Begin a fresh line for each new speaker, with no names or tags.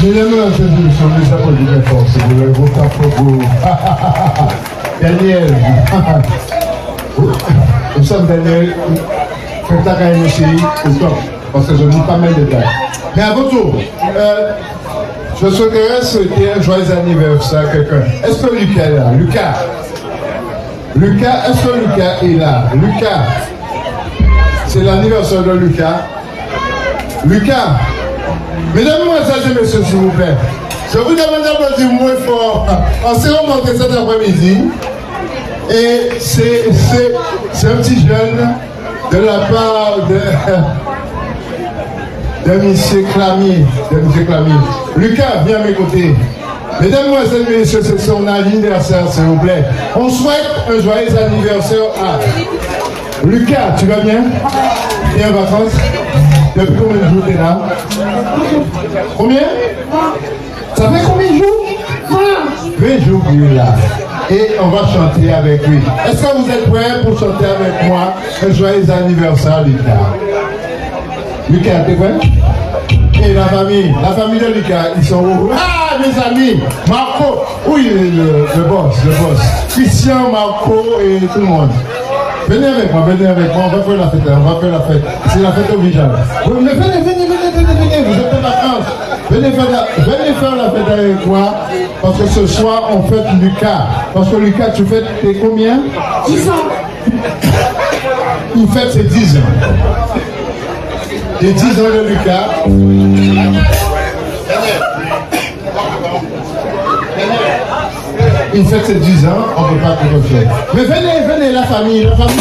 Mesdames, les applaudissements forts, c'est de vos tapos. Daniel. Nous sommes Daniel. Faites ta carrière aussi, au top. Parce que je n'ai pas mal de détails. Mais à votre tour, je souhaiterais souhaiter un joyeux anniversaire à quelqu'un. Est-ce que Lucas est là? Lucas, est-ce que Lucas est là? Lucas, c'est l'anniversaire de Lucas. Lucas, mesdames, et messieurs, s'il vous plaît, je vous demande d'applaudir moins fort. On s'est remonté cet après-midi et c'est un petit jeune de la part de M. Clamy. Lucas, viens à mes côtés. Mesdames, et messieurs, c'est son anniversaire, s'il vous plaît. On souhaite un joyeux anniversaire à Lucas. Tu vas bien? Bien en vacances? Depuis combien de jours t'es là? Combien? Ça fait combien de jours? 20 jours qu'il est là. Et on va chanter avec lui. Est-ce que vous êtes prêts pour chanter avec moi un joyeux anniversaire, Lucas? Lucas, t'es prêt? Et la famille de Lucas, ils sont où? Ah, mes amis, Marco, oui, le boss. Christian, Marco et tout le monde. Venez avec moi, on va faire la fête, c'est la fête obligée. Venez, vous êtes en vacances. Venez faire la fête avec moi, parce que ce soir, on fête Lucas. Parce que Lucas, tu fêtes tes combien? 10 ans. Il fête ses 10 ans. Les 10 ans de Lucas. Il fait ses 10 ans, on ne peut pas tout refaire. Mais venez, la famille